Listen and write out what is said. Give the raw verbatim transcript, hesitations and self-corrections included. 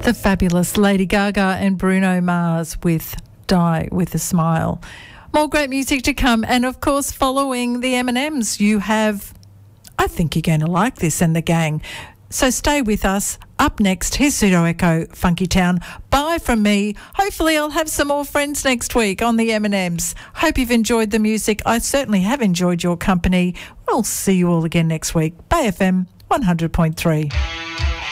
The fabulous Lady Gaga and Bruno Mars with Die With a Smile. More great music to come, and of course following the M and M's you have, I think you're going to like this, and the gang. So stay with us. Up next, here's Pseudo Echo, Funky Town. Bye from me. Hopefully I'll have some more friends next week on the M and M's. Hope you've enjoyed the music. I certainly have enjoyed your company. We'll see you all again next week. Bay F M one hundred point three.